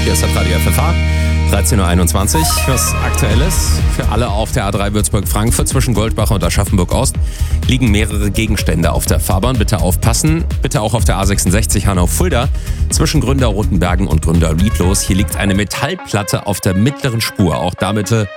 Hier ist das Radio FFH. 13.21 Uhr. Was Aktuelles für alle auf der A3 Würzburg-Frankfurt zwischen Goldbach und Aschaffenburg-Ost liegen mehrere Gegenstände auf der Fahrbahn. Bitte aufpassen. Bitte auch auf der A66 Hanau-Fulda zwischen Gründer-Rotenbergen und Gründer-Riedlos. Hier liegt eine Metallplatte auf der mittleren Spur. Auch da bitte